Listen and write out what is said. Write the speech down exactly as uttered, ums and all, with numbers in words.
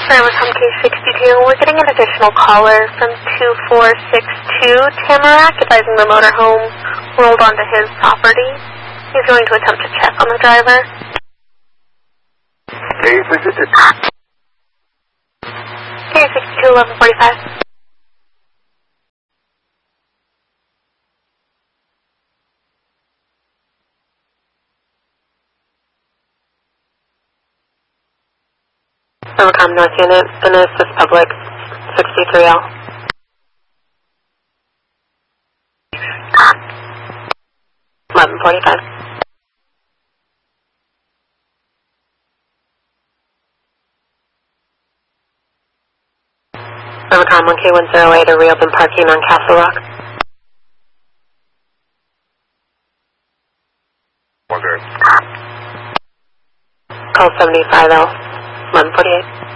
Overcome K sixty-two. We're getting an additional caller from two four six two Tamarack advising the motorhome rolled onto his property. He's going to attempt to check on the driver. K sixty-two. K sixty-two, eleven forty-five. Overcome North Unit, and assist public, sixty-three L. eleven forty-five. Overcome one K one zero eight to reopen parking on Castle Rock. one zero. Call seventy-five L, eleven forty-eight.